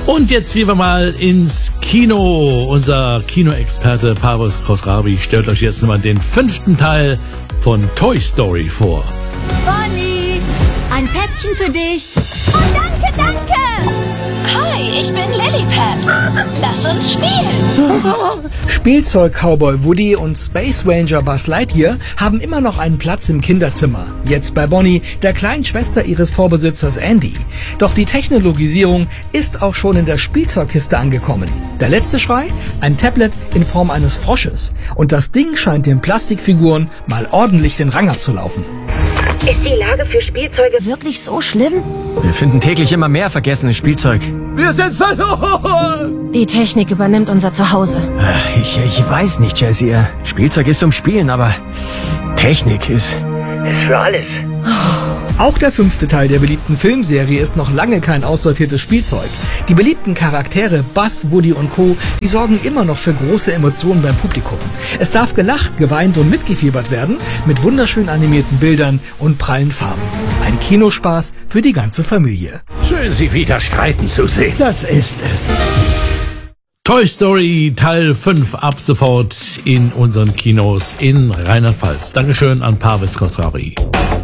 Und jetzt gehen wir mal ins Kino. Unser Kinoexperte Parvez Khosravi stellt euch jetzt nochmal den 5. Teil von Toy Story vor. Bonnie, ein Päckchen für dich. Oh, danke, danke. Hi, ich bin Lilliput. Lass uns spielen. Spielzeug-Cowboy Woody und Space Ranger Buzz Lightyear haben immer noch einen Platz im Kinderzimmer. Jetzt bei Bonnie, der kleinen Schwester ihres Vorbesitzers Andy. Doch die Technologisierung ist auch schon in der Spielzeugkiste angekommen. Der letzte Schrei? Ein Tablet in Form eines Frosches. Und das Ding scheint den Plastikfiguren mal ordentlich den Rang abzulaufen. Ist die Lage für Spielzeuge Wirklich so schlimm? Wir finden täglich immer mehr vergessenes Spielzeug. Wir sind verloren! Die Technik übernimmt unser Zuhause. Ich weiß nicht, Jessie. Spielzeug ist zum Spielen, aber Technik ist für alles. Auch der 5. Teil der beliebten Filmserie ist noch lange kein aussortiertes Spielzeug. Die beliebten Charaktere Buzz, Woody und Co., die sorgen immer noch für große Emotionen beim Publikum. Es darf gelacht, geweint und mitgefiebert werden mit wunderschön animierten Bildern und prallen Farben. Ein Kinospaß für die ganze Familie. Schön, Sie wieder streiten zu sehen. Das ist es. Toy Story Teil 5 ab sofort in unseren Kinos in Rheinland-Pfalz. Dankeschön an Parvez Khosravi.